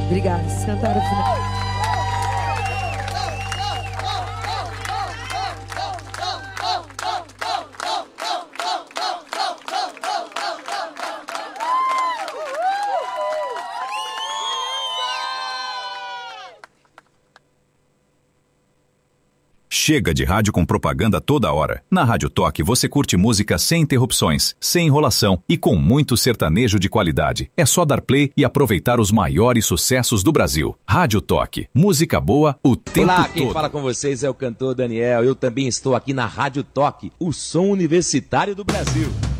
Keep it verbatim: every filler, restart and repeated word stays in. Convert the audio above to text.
Obrigada, cantaram o final. Chega de rádio com propaganda toda hora. Na Rádio Toque você curte música sem interrupções, sem enrolação e com muito sertanejo de qualidade. É só dar play e aproveitar os maiores sucessos do Brasil. Rádio Toque, música boa o tempo todo. Olá, quem fala com vocês é o cantor Daniel. Eu também estou aqui na Rádio Toque, o som universitário do Brasil.